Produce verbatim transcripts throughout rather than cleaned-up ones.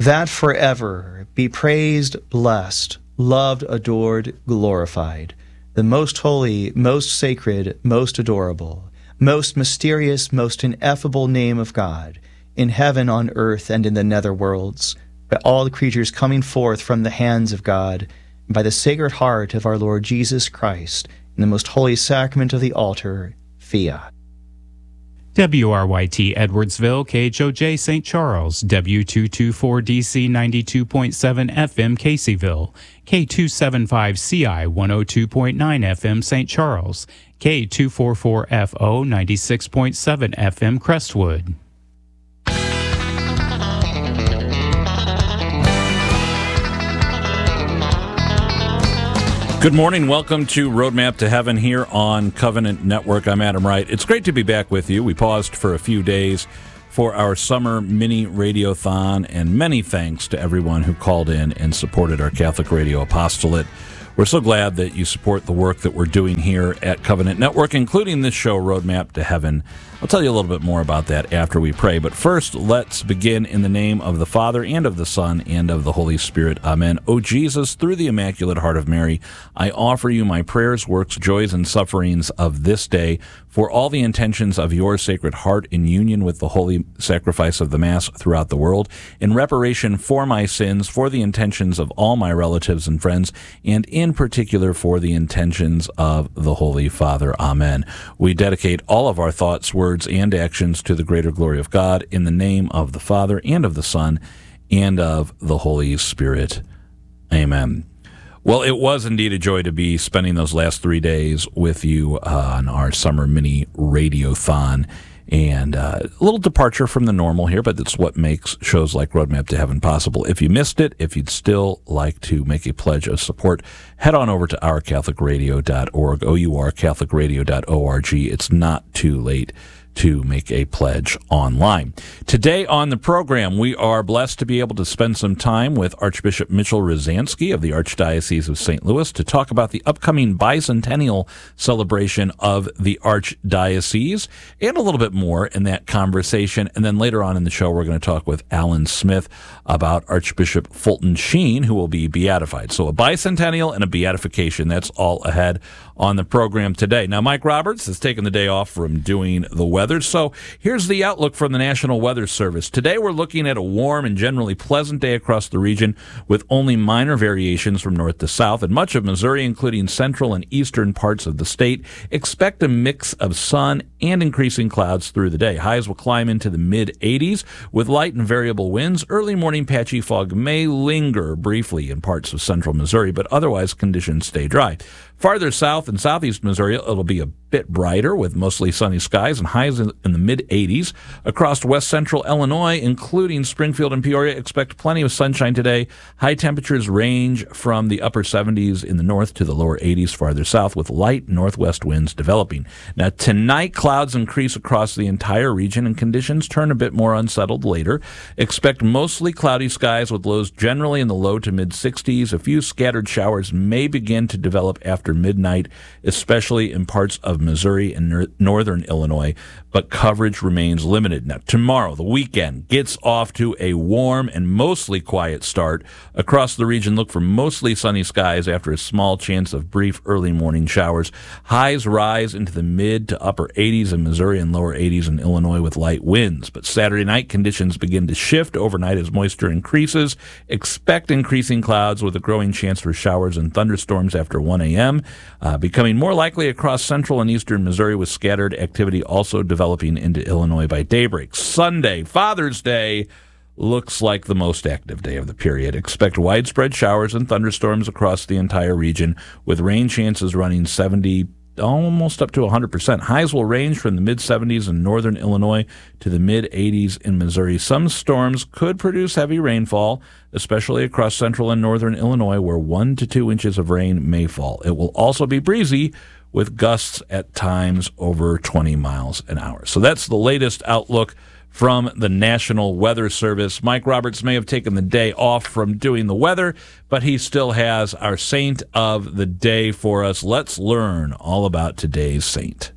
that forever be praised, blessed, loved, adored, glorified, the most holy, most sacred, most adorable, most mysterious, most ineffable name of God, in heaven, on earth, and in the nether worlds, by all the creatures coming forth from the hands of God, and by the sacred heart of our Lord Jesus Christ, in the most holy sacrament of the altar, fiat. W R Y T Edwardsville, K H O J Saint Charles, W two twenty-four D C ninety-two point seven F M Caseyville, K two seventy-five C I one oh two point nine F M Saint Charles, K two forty-four F O ninety-six point seven F M Crestwood. Good morning. Welcome to Roadmap to Heaven here on Covenant Network. I'm Adam Wright. It's great to be back with you. We paused for a few days for our summer mini radiothon, and many thanks to everyone who called in and supported our Catholic Radio Apostolate. We're so glad that you support the work that we're doing here at Covenant Network, including this show, Roadmap to Heaven. I'll tell you a little bit more about that after we pray. But first, let's begin in the name of the Father, and of the Son, and of the Holy Spirit. Amen. O Jesus, through the Immaculate Heart of Mary, I offer you my prayers, works, joys, and sufferings of this day for all the intentions of your Sacred Heart in union with the holy sacrifice of the Mass throughout the world, in reparation for my sins, for the intentions of all my relatives and friends, and in particular for the intentions of the Holy Father. Amen. We dedicate all of our thoughts, words, and actions to the greater glory of God, in the name of the Father, and of the Son, and of the Holy Spirit. Amen. Well, it was indeed a joy to be spending those last three days with you uh, on our summer mini radiothon. And uh, a little departure from the normal here, but that's what makes shows like Roadmap to Heaven possible. If you missed it, if you'd still like to make a pledge of support, head on over to our catholic radio dot org, O U R catholic radio dot org. It's not too late to make a pledge online. Today on the program, we are blessed to be able to spend some time with Archbishop Mitchell Rosansky of the Archdiocese of Saint Louis to talk about the upcoming bicentennial celebration of the Archdiocese, and a little bit more in that conversation. And then later on in the show, we're going to talk with Alan Smith about Archbishop Fulton Sheen, who will be beatified. So a bicentennial and a beatification, that's all ahead on the program today. Now, Mike Roberts has taken the day off from doing the weather, so here's the outlook from the National Weather Service. Today, we're looking at a warm and generally pleasant day across the region with only minor variations from north to south. In much of Missouri, including central and eastern parts of the state, expect a mix of sun and increasing clouds through the day. Highs will climb into the mid eighties with light and variable winds. Early morning patchy fog may linger briefly in parts of central Missouri, but otherwise conditions stay dry. Farther south in southeast Missouri, it'll be a bit brighter with mostly sunny skies and highs in, in the mid eighties. Across west central Illinois, including Springfield and Peoria, expect plenty of sunshine today. High temperatures range from the upper seventies in the north to the lower eighties farther south, with light northwest winds developing. Now, tonight, clouds increase across the entire region and conditions turn a bit more unsettled later. Expect mostly cloudy skies with lows generally in the low to mid sixties. A few scattered showers may begin to develop after midnight, especially in parts of Missouri and nor- northern Illinois, but coverage remains limited. Now, tomorrow, the weekend, gets off to a warm and mostly quiet start. Across the region, look for mostly sunny skies after a small chance of brief early morning showers. Highs rise into the mid to upper eighties in Missouri and lower eighties in Illinois with light winds. But Saturday night, conditions begin to shift overnight as moisture increases. Expect increasing clouds with a growing chance for showers and thunderstorms after one a.m., uh, becoming more likely across central and eastern Missouri, with scattered activity also developing into Illinois by daybreak. Sunday, Father's Day, looks like the most active day of the period. Expect widespread showers and thunderstorms across the entire region, with rain chances running seventy, almost up to one hundred percent. Highs will range from the mid seventies in northern Illinois to the mid eighties in Missouri. Some storms could produce heavy rainfall, especially across central and northern Illinois, where one to two inches of rain may fall. It will also be breezy, with gusts at times over twenty miles an hour. So that's the latest outlook from the National Weather Service. Mike Roberts may have taken the day off from doing the weather, but he still has our saint of the day for us. Let's learn all about today's saint.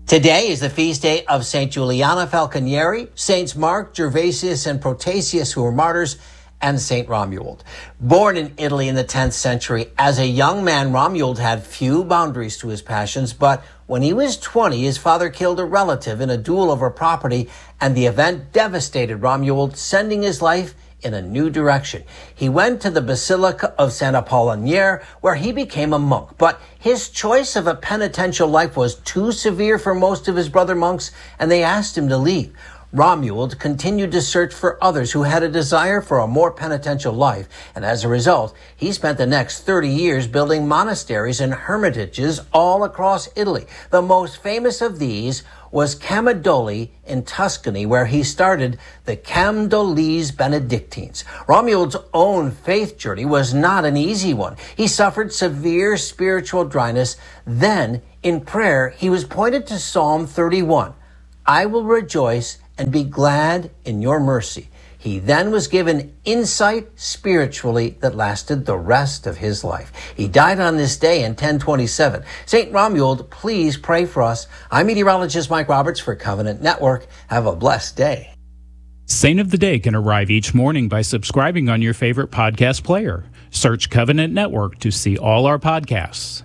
Today is the feast day of Saint Juliana Falconieri, Saints Mark, Gervasius, and Protasius, who were martyrs, and Saint Romuald. Born in Italy in the tenth century, as a young man, Romuald had few boundaries to his passions, but when he was twenty, his father killed a relative in a duel over property, and the event devastated Romuald, sending his life in a new direction. He went to the Basilica of Saint Apollinaire, where he became a monk. But his choice of a penitential life was too severe for most of his brother monks, and they asked him to leave. Romuald continued to search for others who had a desire for a more penitential life, and as a result, he spent the next thirty years building monasteries and hermitages all across Italy. The most famous of these was Camaldoli in Tuscany, where he started the Camaldolese Benedictines. Romuald's own faith journey was not an easy one. He suffered severe spiritual dryness. Then, in prayer, he was pointed to Psalm thirty-one. I will rejoice and be glad in your mercy. He then was given insight spiritually that lasted the rest of his life. He died on this day in ten twenty-seven. Saint Romuald, please pray for us. I'm meteorologist Mike Roberts for Covenant Network. Have a blessed day. Saint of the Day can arrive each morning by subscribing on your favorite podcast player. Search Covenant Network to see all our podcasts.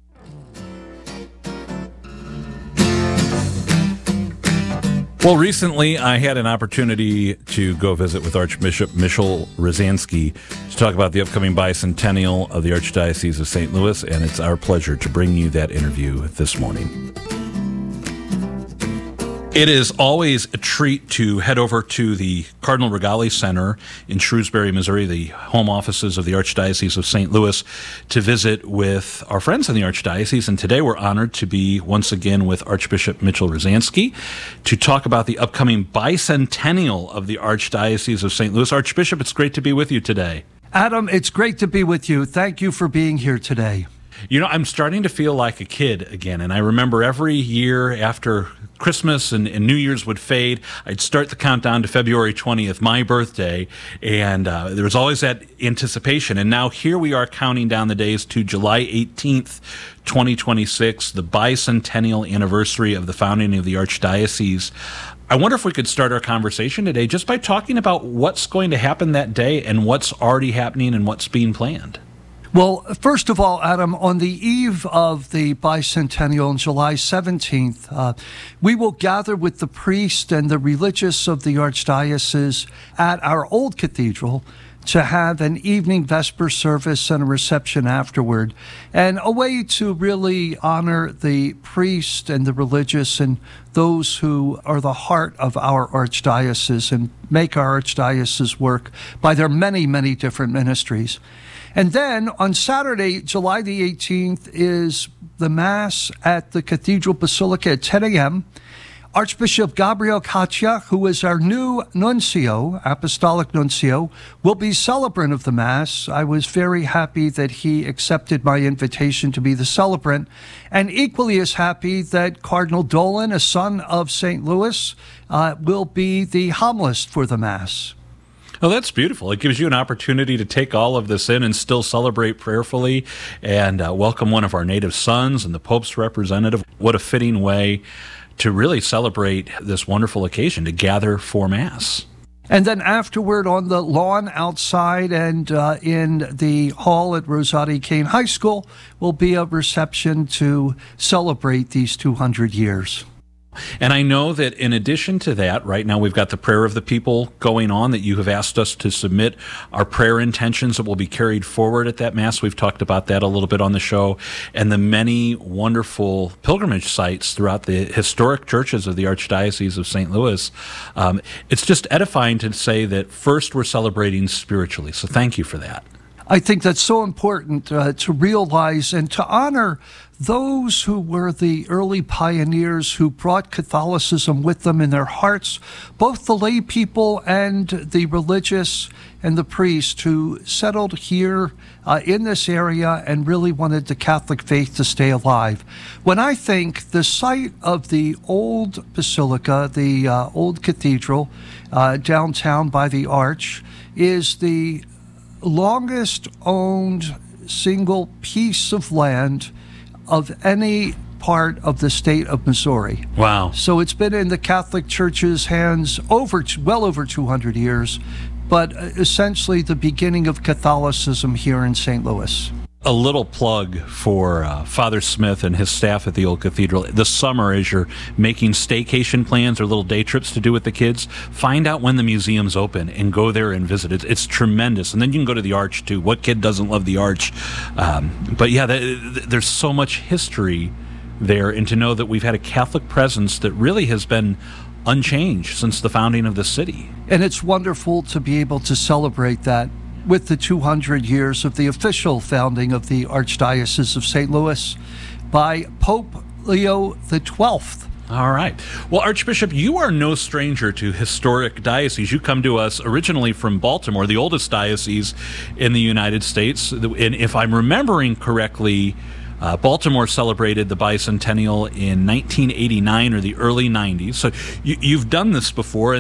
Well, recently I had an opportunity to go visit with Archbishop Michel Rosansky to talk about the upcoming bicentennial of the Archdiocese of Saint Louis, and it's our pleasure to bring you that interview this morning. It is always a treat to head over to the Cardinal Regali Center in Shrewsbury, Missouri, the home offices of the Archdiocese of Saint Louis, to visit with our friends in the Archdiocese. And today we're honored to be once again with Archbishop Michel Rosansky to talk about the upcoming bicentennial of the Archdiocese of Saint Louis. Archbishop, it's great to be with you today. Adam, it's great to be with you. Thank you for being here today. You know, I'm starting to feel like a kid again, and I remember every year after Christmas and, and New Year's would fade, I'd start the countdown to February twentieth, my birthday, and uh, there was always that anticipation. And now here we are counting down the days to July eighteenth, twenty twenty-six, the bicentennial anniversary of the founding of the Archdiocese. I wonder if we could start our conversation today just by talking about what's going to happen that day and what's already happening and what's being planned. Well, first of all, Adam, on the eve of the bicentennial on July seventeenth, uh, we will gather with the priest and the religious of the Archdiocese at our old cathedral to have an evening vesper service and a reception afterward, and a way to really honor the priest and the religious and those who are the heart of our Archdiocese and make our Archdiocese work by their many, many different ministries. And then on Saturday, July the eighteenth, is the Mass at the Cathedral Basilica at ten a.m. Archbishop Gabriel Caccia, who is our new nuncio, apostolic nuncio, will be celebrant of the Mass. I was very happy that he accepted my invitation to be the celebrant, and equally as happy that Cardinal Dolan, a son of Saint Louis, uh, will be the homilist for the Mass. Oh, that's beautiful. It gives you an opportunity to take all of this in and still celebrate prayerfully and uh, welcome one of our native sons and the Pope's representative. What a fitting way to really celebrate this wonderful occasion, to gather for Mass. And then afterward on the lawn outside and uh, in the hall at Rosati Kane High School will be a reception to celebrate these two hundred years. And I know that in addition to that, right now we've got the prayer of the people going on, that you have asked us to submit our prayer intentions that will be carried forward at that Mass. We've talked about that a little bit on the show, and the many wonderful pilgrimage sites throughout the historic churches of the Archdiocese of Saint Louis. Um, it's just edifying to say that first we're celebrating spiritually. So thank you for that. I think that's so important uh, to realize and to honor those who were the early pioneers who brought Catholicism with them in their hearts, both the lay people and the religious and the priest who settled here uh, in this area and really wanted the Catholic faith to stay alive. When I think the site of the old basilica, the uh, old cathedral uh, downtown by the Arch, is the longest owned single piece of land of any part of the state of Missouri. Wow. So it's been in the Catholic Church's hands over well over two hundred years, but essentially the beginning of Catholicism here in Saint Louis. A little plug for uh, Father Smith and his staff at the old cathedral. This summer, as you're making staycation plans or little day trips to do with the kids, find out when the museum's open and go there and visit. It's, it's tremendous. And then you can go to the Arch, too. What kid doesn't love the Arch? Um, but yeah, th- there's so much history there, and to know that we've had a Catholic presence that really has been unchanged since the founding of the city. And it's wonderful to be able to celebrate that with the two hundred years of the official founding of the Archdiocese of Saint Louis by Pope Leo the twelfth. All right. Well, Archbishop, you are no stranger to historic dioceses. You come to us originally from Baltimore, the oldest diocese in the United States. And if I'm remembering correctly, Uh, Baltimore celebrated the bicentennial in nineteen eighty-nine or the early nineties. So you, you've done this before.